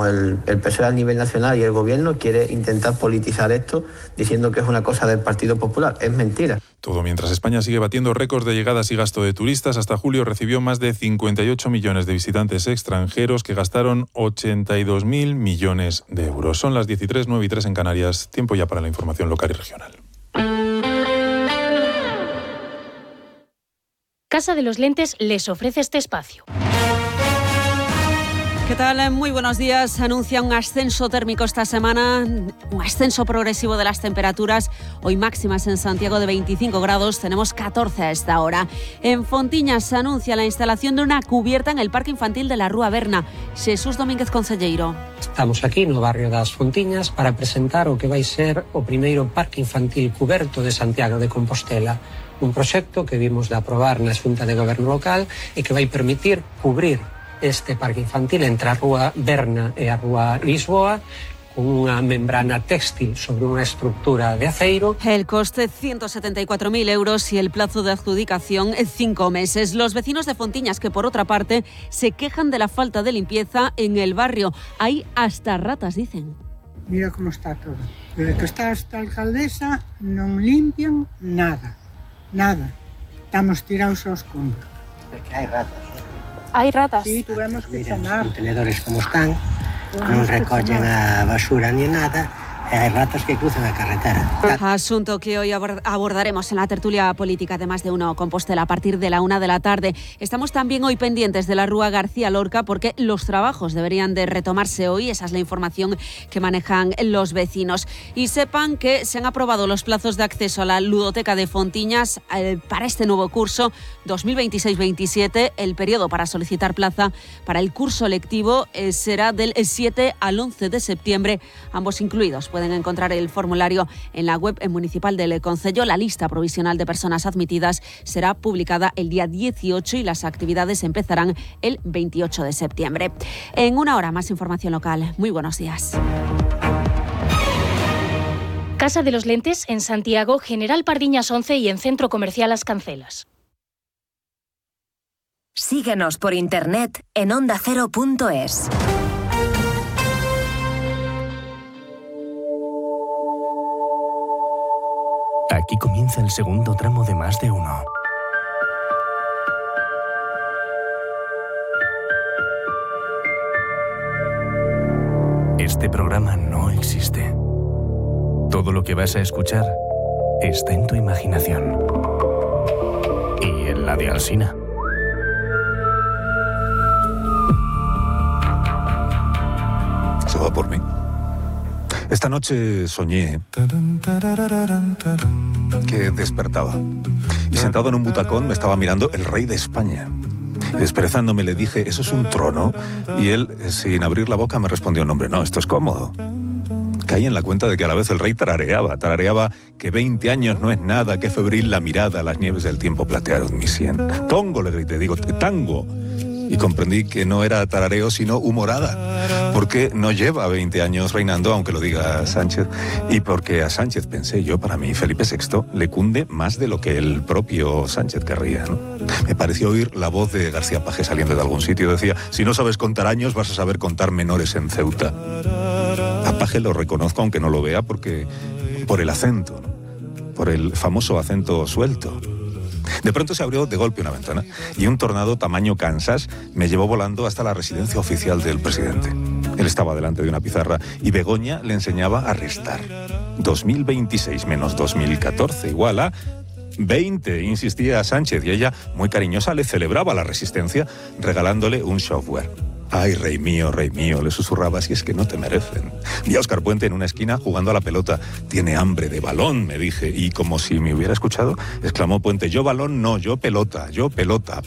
como el PSOE a nivel nacional y el gobierno quiere intentar politizar esto diciendo que es una cosa del Partido Popular. Es mentira. Todo mientras España sigue batiendo récords de llegadas y gasto de turistas. Hasta julio recibió más de 58 millones de visitantes extranjeros que gastaron 82.000 millones de euros. Son las 13:09:03 en Canarias. Tiempo ya para la información local y regional. Casa de los Lentes les ofrece este espacio. ¿Qué tal? Muy buenos días. Anuncia un ascenso térmico esta semana, un ascenso progresivo de las temperaturas. Hoy máximas en Santiago de 25 grados, tenemos 14 a esta hora. En Fontiñas se anuncia la instalación de una cubierta en el Parque Infantil de la Rúa Berna. Jesús Domínguez Concelleiro. Estamos aquí no barrio das Fontiñas para presentar o que vai ser o primeiro Parque Infantil cuberto de Santiago de Compostela. Un proxecto que vimos de aprobar na Xunta de Goberno local e que vai permitir cubrir este parque infantil entre a Rúa Berna e a Rúa Lisboa con unha membrana téxtil sobre unha estructura de aceiro. El coste 174.000 euros y el plazo de adjudicación 5 meses. Los vecinos de Fontiñas, que por otra parte se quejan de la falta de limpieza en el barrio. Hay hasta ratas, dicen. Mira cómo está todo. Desde que está esta alcaldesa non limpian nada. Nada. Estamos tirados aos escombros. Porque hai ratas. Hay ratas. Sí, tuvimos que Mira, chamar. os contenedores como están, non recollen a basura ni nada, e hai ratas que cruzan a carretera. Asunto que hoy abordaremos en la tertulia política de Más de Uno Compostela a partir de la 1 de la tarde. Estamos también hoy pendientes de la Rúa García Lorca porque los trabajos deberían de retomarse hoy. Esa es la información que manejan los vecinos. Y sepan que se han aprobado los plazos de acceso a la ludoteca de Fontiñas para este nuevo curso 2026-27. El periodo para solicitar plaza para el curso lectivo será del 7 al 11 de septiembre, ambos incluidos. Pueden encontrar el formulario en la web municipal del concello. La lista provisional de personas admitidas será publicada el día 18 y las actividades empezarán el 28 de septiembre. En una hora, más información local. Muy buenos días. Casa de los Lentes en Santiago, General Pardiñas 11 y en Centro Comercial Las Cancelas. Síguenos por internet en ondacero.es. Aquí comienza el segundo tramo de Más de Uno. Este programa no existe. Todo lo que vas a escuchar está en tu imaginación. Y en la de Alsina. Se va por mí. Esta noche soñé que despertaba y sentado en un butacón me estaba mirando el rey de España. Desperezándome le dije, ¿eso es un trono? Y él, sin abrir la boca, me respondió, no, hombre, no, esto es cómodo. Caí en la cuenta de que a la vez el rey tarareaba que 20 años no es nada, que febril la mirada, las nieves del tiempo platearon mi sien. Tongo, le grité, digo, tango. Y comprendí que no era tarareo, sino humorada, porque no lleva 20 años reinando, aunque lo diga Sánchez, y porque a Sánchez, pensé yo, para mí, Felipe VI le cunde más de lo que el propio Sánchez querría, ¿no? Me pareció oír la voz de García Paje saliendo de algún sitio, decía, si no sabes contar años, vas a saber contar menores en Ceuta. A Paje lo reconozco, aunque no lo vea, porque por el acento, ¿no? Por el famoso acento suelto. De pronto se abrió de golpe una ventana y un tornado tamaño Kansas me llevó volando hasta la residencia oficial del presidente. Él estaba delante de una pizarra y Begoña le enseñaba a restar. 2026 menos 2014 igual a 20, insistía Sánchez, y ella, muy cariñosa, le celebraba la resistencia regalándole un software. Ay, rey mío, le susurraba, si es que no te merecen. Vi a Óscar Puente en una esquina jugando a la pelota. Tiene hambre de balón, me dije, y como si me hubiera escuchado, exclamó Puente, yo balón no, yo pelota, yo pelota.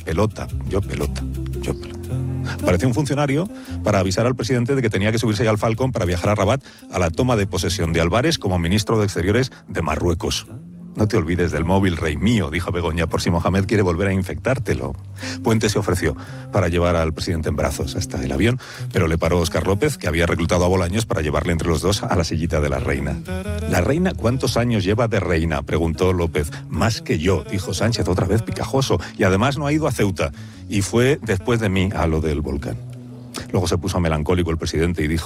Parecía un funcionario para avisar al presidente de que tenía que subirse ya al Falcón para viajar a Rabat a la toma de posesión de Álvarez como ministro de Exteriores de Marruecos. No te olvides del móvil, rey mío, dijo Begoña, por si Mohamed quiere volver a infectártelo. Puente se ofreció para llevar al presidente en brazos hasta el avión, pero le paró Óscar López, que había reclutado a Bolaños para llevarle entre los dos a la sillita de la reina. ¿La reina cuántos años lleva de reina?, preguntó López. Más que yo, dijo Sánchez, otra vez picajoso, y además no ha ido a Ceuta, y fue después de mí a lo del volcán. Luego se puso melancólico el presidente y dijo,